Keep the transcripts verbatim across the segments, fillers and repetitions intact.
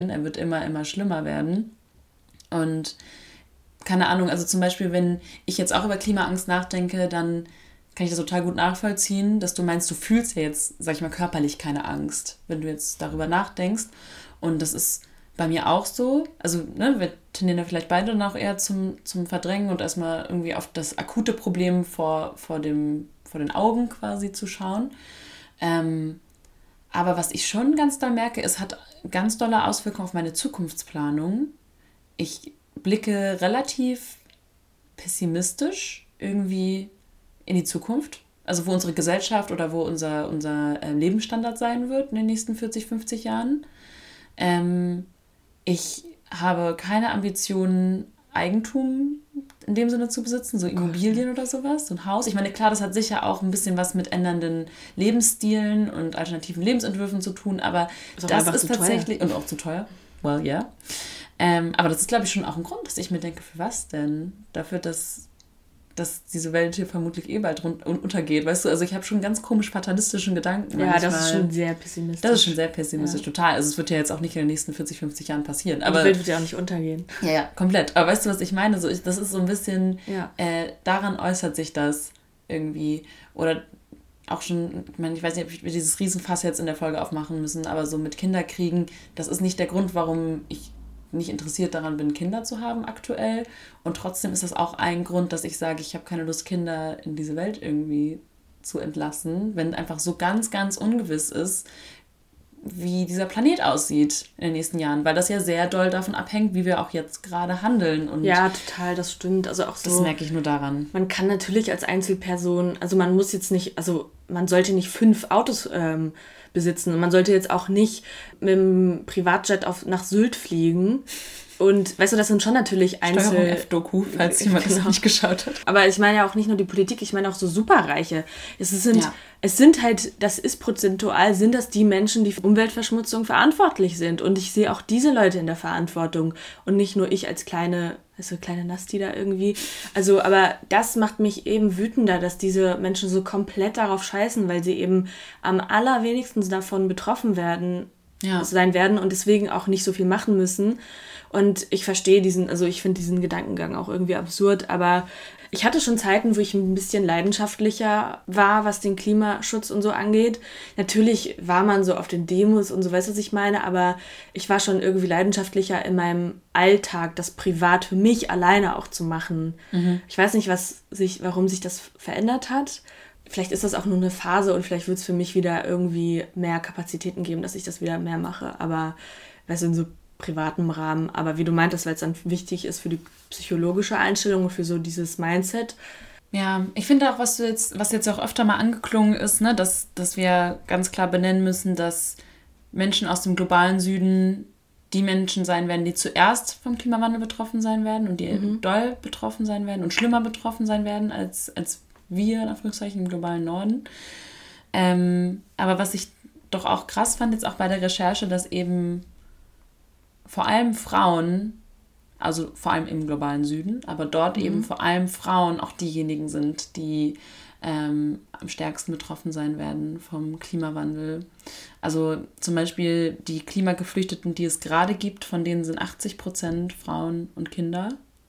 Er wird immer, immer schlimmer werden. Und keine Ahnung, also zum Beispiel, wenn ich jetzt auch über Klimaangst nachdenke, dann kann ich das total gut nachvollziehen, dass du meinst, du fühlst ja jetzt, sag ich mal, körperlich keine Angst, wenn du jetzt darüber nachdenkst. Und das ist bei mir auch so. Also, ne, wir tendieren ja vielleicht beide noch eher zum, zum Verdrängen und erstmal irgendwie auf das akute Problem vor, vor, dem, vor den Augen quasi zu schauen. Ähm, aber was ich schon ganz doll merke, es hat ganz dolle Auswirkungen auf meine Zukunftsplanung. Ich blicke relativ pessimistisch irgendwie in die Zukunft. Also wo unsere Gesellschaft oder wo unser, unser äh, Lebensstandard sein wird in den nächsten vierzig, fünfzig Jahren. Ähm, ich habe keine Ambitionen, Eigentum in dem Sinne zu besitzen, so Immobilien oder sowas, so ein Haus. Ich meine, klar, das hat sicher auch ein bisschen was mit ändernden Lebensstilen und alternativen Lebensentwürfen zu tun, aber ist das ist tatsächlich... Teuer. Und auch zu teuer. Well, ja. Yeah. Ähm, aber das ist, glaube ich, schon auch ein Grund, dass ich mir denke, für was denn? Dafür, dass, dass diese Welt hier vermutlich eh bald run- untergeht, weißt du? Also ich habe schon ganz komisch fatalistischen Gedanken. Ja, manchmal. Das ist schon sehr pessimistisch. Das ist schon sehr pessimistisch, ja. Total. Also es wird ja jetzt auch nicht in den nächsten vierzig, fünfzig Jahren passieren. Aber die Welt wird ja auch nicht untergehen. Ja, ja, komplett. Aber weißt du, was ich meine? So, ich, das ist so ein bisschen, ja. äh, daran äußert sich das irgendwie. Oder auch schon, ich meine, ich weiß nicht, ob wir dieses Riesenfass jetzt in der Folge aufmachen müssen, aber so mit Kinderkriegen, das ist nicht der Grund, warum ich nicht interessiert daran bin, Kinder zu haben aktuell. Und trotzdem ist das auch ein Grund, dass ich sage, ich habe keine Lust, Kinder in diese Welt irgendwie zu entlassen, wenn einfach so ganz, ganz ungewiss ist, wie dieser Planet aussieht in den nächsten Jahren, weil das ja sehr doll davon abhängt, wie wir auch jetzt gerade handeln. Und ja, total, das stimmt. Also auch so, das merke ich nur daran. Man kann natürlich als Einzelperson, also man muss jetzt nicht, also man sollte nicht fünf Autos ähm, besitzen und man sollte jetzt auch nicht mit dem Privatjet auf, nach Sylt fliegen. Und weißt du, das sind schon natürlich Einzel... Steuerung F-Doku, falls jemand genau. das nicht geschaut hat. Aber ich meine ja auch nicht nur die Politik, ich meine auch so Superreiche. Es sind, ja. es sind halt, das ist prozentual, sind das die Menschen, die für Umweltverschmutzung verantwortlich sind. Und ich sehe auch diese Leute in der Verantwortung. Und nicht nur ich als kleine, weißt du, kleine Nasti da irgendwie. Also, aber das macht mich eben wütender, dass diese Menschen so komplett darauf scheißen, weil sie eben am allerwenigsten davon betroffen werden, ja. sein werden und deswegen auch nicht so viel machen müssen. Und ich verstehe diesen, also ich finde diesen Gedankengang auch irgendwie absurd, aber ich hatte schon Zeiten, wo ich ein bisschen leidenschaftlicher war, was den Klimaschutz und so angeht. Natürlich war man so auf den Demos und so, weißt du, was ich meine, aber ich war schon irgendwie leidenschaftlicher in meinem Alltag, das privat für mich alleine auch zu machen. Mhm. Ich weiß nicht, was sich, warum sich das verändert hat. Vielleicht ist das auch nur eine Phase und vielleicht wird es für mich wieder irgendwie mehr Kapazitäten geben, dass ich das wieder mehr mache, aber weißt du, in so privatem Rahmen, aber wie du meintest, weil es dann wichtig ist für die psychologische Einstellung und für so dieses Mindset. Ja, ich finde auch, was du jetzt, was jetzt auch öfter mal angeklungen ist, ne, dass, dass wir ganz klar benennen müssen, dass Menschen aus dem globalen Süden die Menschen sein werden, die zuerst vom Klimawandel betroffen sein werden und die mhm. doll betroffen sein werden und schlimmer betroffen sein werden als, als wir, in Anführungszeichen, im globalen Norden. Ähm, aber was ich doch auch krass fand, jetzt auch bei der Recherche, dass eben vor allem Frauen, also vor allem im globalen Süden, aber dort mhm. eben vor allem Frauen auch diejenigen sind, die ähm, am stärksten betroffen sein werden vom Klimawandel. Also zum Beispiel die Klimageflüchteten, die es gerade gibt, von denen sind achtzig Prozent Frauen und Kinder.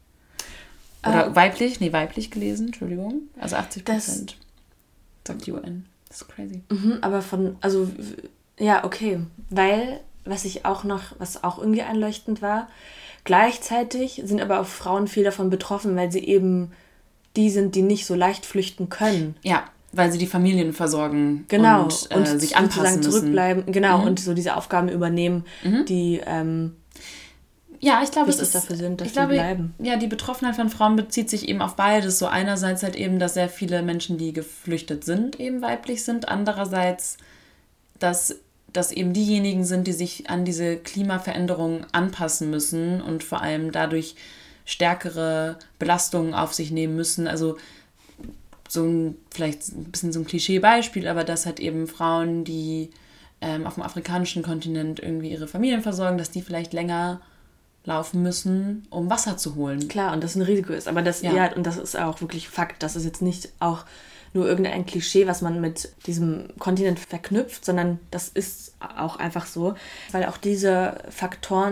Oder äh, weiblich, nee, weiblich gelesen, Entschuldigung. Also achtzig Prozent, sagt die U N. Das ist crazy. Mhm, aber von, also, ja, okay, weil... Was ich auch noch, was auch irgendwie einleuchtend war, gleichzeitig sind aber auch Frauen viel davon betroffen, weil sie eben die sind, die nicht so leicht flüchten können. Ja, weil sie die Familien versorgen genau. und, äh, und sich anpassen müssen. Zurückbleiben, genau, mhm. und so diese Aufgaben übernehmen, mhm. die ähm, ja, ich glaube, es ist dafür sind, dass ich glaube, die bleiben. Ja, die Betroffenheit von Frauen bezieht sich eben auf beides. So einerseits halt eben, dass sehr viele Menschen, die geflüchtet sind, eben weiblich sind. Andererseits, dass dass eben diejenigen sind, die sich an diese Klimaveränderungen anpassen müssen und vor allem dadurch stärkere Belastungen auf sich nehmen müssen. Also so ein, vielleicht ein bisschen so ein Klischee-Beispiel, aber dass halt eben Frauen, die ähm, auf dem afrikanischen Kontinent irgendwie ihre Familien versorgen, dass die vielleicht länger laufen müssen, um Wasser zu holen. Klar, und das ein Risiko ist. Aber das, ja. ja, und das ist auch wirklich Fakt, dass es jetzt nicht auch nur irgendein Klischee, was man mit diesem Kontinent verknüpft, sondern das ist auch einfach so, weil auch diese Faktoren